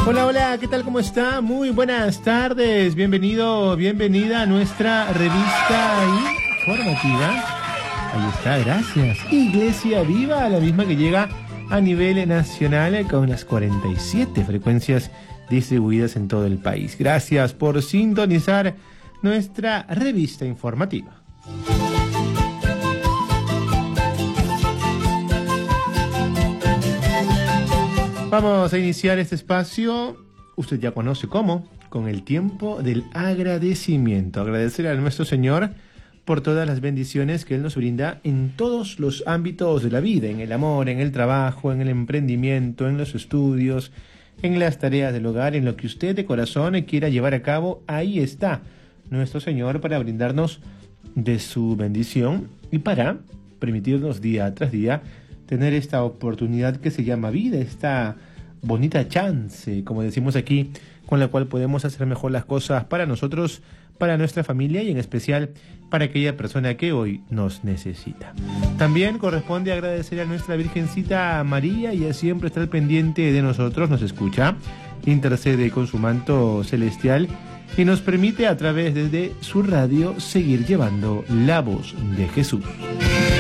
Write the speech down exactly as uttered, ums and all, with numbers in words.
Hola, hola, ¿qué tal? ¿Cómo está? Muy buenas tardes. Bienvenido, bienvenida a nuestra revista informativa. Ahí está, gracias. Iglesia Viva, la misma que llega a nivel nacional con las cuarenta y siete frecuencias distribuidas en todo el país. Gracias por sintonizar nuestra revista informativa. Vamos a iniciar este espacio, usted ya conoce cómo, con el tiempo del agradecimiento. Agradecer a nuestro Señor por todas las bendiciones que Él nos brinda en todos los ámbitos de la vida, en el amor, en el trabajo, en el emprendimiento, en los estudios, en las tareas del hogar, en lo que usted de corazón quiera llevar a cabo. Ahí está nuestro Señor para brindarnos de su bendición y para permitirnos día tras día tener esta oportunidad que se llama vida, esta bonita chance, como decimos aquí, con la cual podemos hacer mejor las cosas para nosotros, para nuestra familia y en especial para aquella persona que hoy nos necesita. También corresponde agradecer a nuestra Virgencita María, ella siempre está al pendiente de nosotros, nos escucha, intercede con su manto celestial y nos permite a través de su radio seguir llevando la voz de Jesús.